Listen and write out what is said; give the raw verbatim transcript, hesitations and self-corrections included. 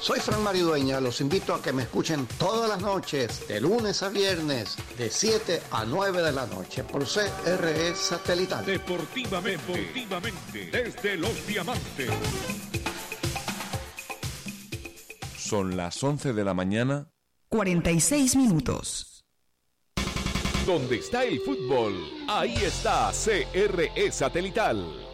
Soy Fran Maridueña, los invito a que me escuchen todas las noches, de lunes a viernes, de siete a nueve de la noche, por C R E Satelital. Deportivamente, deportivamente, desde Los Diamantes. Son las once de la mañana. cuarenta y seis minutos. Donde está el fútbol, ahí está C R E Satelital.